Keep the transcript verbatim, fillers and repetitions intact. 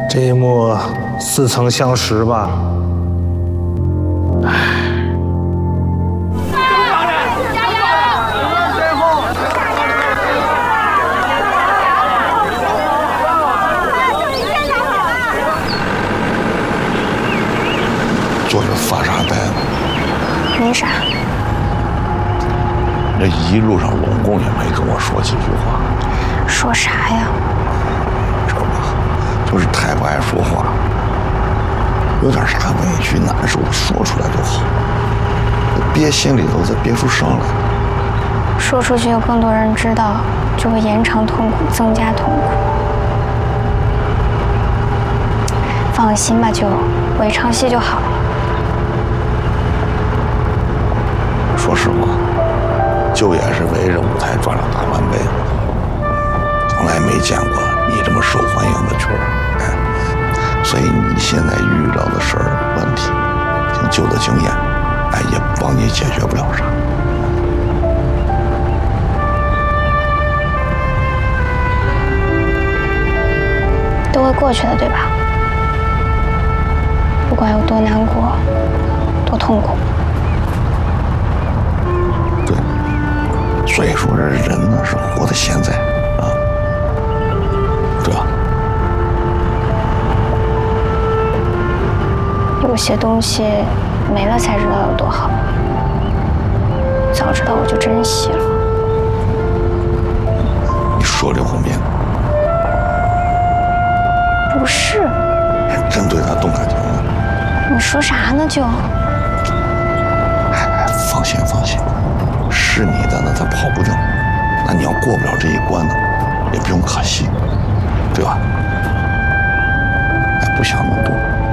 这一幕似曾相识吧？唉。 坐着发啥呆呢？ 没啥。 这一路上拢共也没跟我说几句话。 说啥呀？ 这吧，就是太不爱说话，有点啥委屈难受的说出来就好，憋心里头再憋出声来。 说出去有更多人知道，就会延长痛苦，增加痛苦。放心吧，舅，我一唱戏就好了。 说实话，舅也是围着舞台转了大半辈子，从来没见过你这么受欢迎的角儿，哎，所以你现在遇到的事儿问题，凭舅的经验，哎，也帮你解决不了啥。 都会过去的，对吧？不管有多难过，多痛苦。 所以说，这人呢是活在现在啊，对吧？ 有些东西没了才知道有多好，早知道我就珍惜了。 你说这方面不是， 真对他动感情了？ 你说啥呢，舅？ 哎，放心放心。 是你的呢，他跑不掉。那你要过不了这一关呢，也不用可惜，对吧？哎，不想那么多。